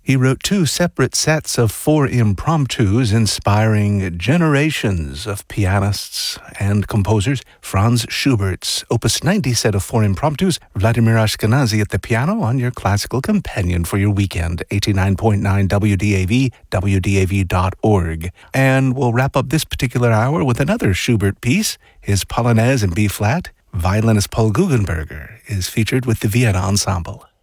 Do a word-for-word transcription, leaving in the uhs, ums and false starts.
He wrote two separate sets of four impromptus inspiring generations of pianists and composers. Franz Schubert's Opus ninety set of four impromptus, Vladimir Ashkenazy at the piano on your classical companion for your weekend, eighty-nine point nine W D A V, W D A V dot org. And we'll wrap up this particular hour with another Schubert piece, his Polonaise in B-flat. Violinist Paul Guggenberger is featured with the Vienna Ensemble.